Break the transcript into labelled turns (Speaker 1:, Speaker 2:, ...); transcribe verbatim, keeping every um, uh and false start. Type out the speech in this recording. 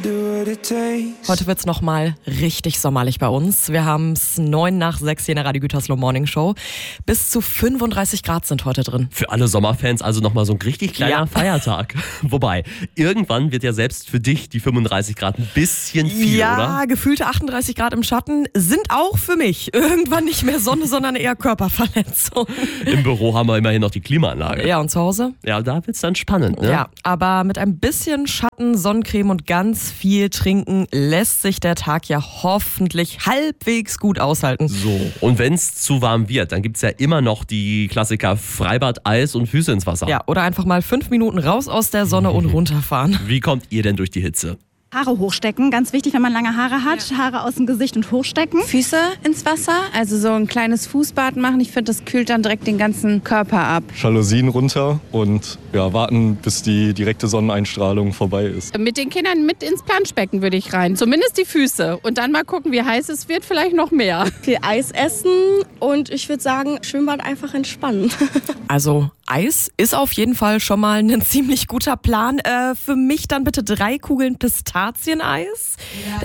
Speaker 1: Heute wird es nochmal richtig sommerlich bei uns. Wir haben es neun nach sechs hier in der Radio Gütersloh Morning Show. Bis zu fünfunddreißig Grad sind heute drin.
Speaker 2: Für alle Sommerfans also nochmal so ein richtig kleiner
Speaker 1: Ja.
Speaker 2: Feiertag. Wobei, irgendwann wird ja selbst für dich die fünfunddreißig Grad ein bisschen viel,
Speaker 1: ja,
Speaker 2: oder?
Speaker 1: gefühlte achtunddreißig Grad im Schatten sind auch für mich irgendwann nicht mehr Sonne, sondern eher Körperverletzung.
Speaker 2: Im Büro haben wir immerhin noch die Klimaanlage.
Speaker 1: Ja, und zu Hause?
Speaker 2: Ja, da wird's dann spannend, ne?
Speaker 1: Ja, aber mit ein bisschen Schatten, Sonnencreme und ganz viel Trinken lässt sich der Tag ja hoffentlich halbwegs gut aushalten.
Speaker 2: So, und wenn's zu warm wird, dann gibt's ja immer noch die Klassiker Freibad, Eis und Füße ins Wasser.
Speaker 1: Ja, oder einfach mal fünf Minuten raus aus der Sonne und runterfahren.
Speaker 2: Wie kommt ihr denn durch die Hitze?
Speaker 3: Haare hochstecken, ganz wichtig, wenn man lange Haare hat. Ja. Haare aus dem Gesicht und hochstecken.
Speaker 4: Füße ins Wasser, also so ein kleines Fußbad machen. Ich finde, das kühlt dann direkt den ganzen Körper ab.
Speaker 5: Jalousien runter und ja, warten, bis die direkte Sonneneinstrahlung vorbei ist.
Speaker 4: Mit den Kindern mit ins Planschbecken würde ich rein. Zumindest die Füße. Und dann mal gucken, wie heiß es wird, vielleicht noch mehr.
Speaker 6: Viel Eis essen und ich würde sagen, Schwimmbad einfach entspannen.
Speaker 1: Also Eis ist auf jeden Fall schon mal ein ziemlich guter Plan. Äh, für mich dann bitte drei Kugeln Pistazieneis.